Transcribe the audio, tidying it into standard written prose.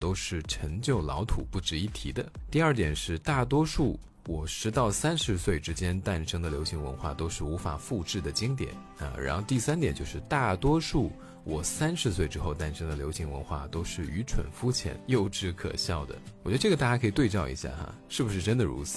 都是陈旧老土不值一提的。第二点是大多数我10到30岁之间诞生的流行文化都是无法复制的经典然后第三点就是大多数我30岁之后诞生的流行文化都是愚蠢肤浅幼稚可笑的。我觉得这个大家可以对照一下是不是真的如此。